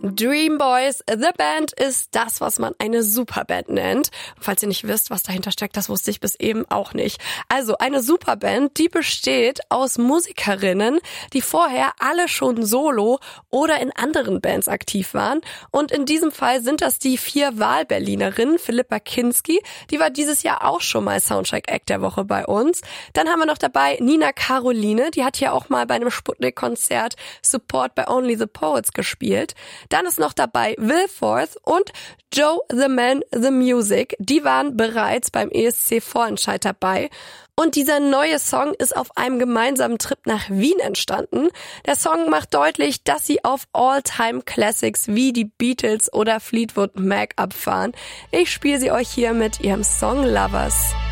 Dream Boys, The Band, ist das, was man eine Superband nennt. Falls ihr nicht wisst, was dahinter steckt, das wusste ich bis eben auch nicht. Also eine Superband, die besteht aus Musikerinnen, die vorher alle schon solo oder in anderen Bands aktiv waren. Und in diesem Fall sind das die 4 Wahlberlinerinnen. Philippa Kinski, die war dieses Jahr auch schon mal Soundtrack-Act der Woche bei uns. Dann haben wir noch dabei Nina Caroline, die hat hier auch mal bei einem Sputnik-Konzert Support bei Only the Poets gespielt. Dann ist noch dabei Will Forth und Joe the Man the Music. Die waren bereits beim ESC-Vorentscheid dabei. Und dieser neue Song ist auf einem gemeinsamen Trip nach Wien entstanden. Der Song macht deutlich, dass sie auf All-Time-Classics wie die Beatles oder Fleetwood Mac abfahren. Ich spiele sie euch hier mit ihrem Song Lovers.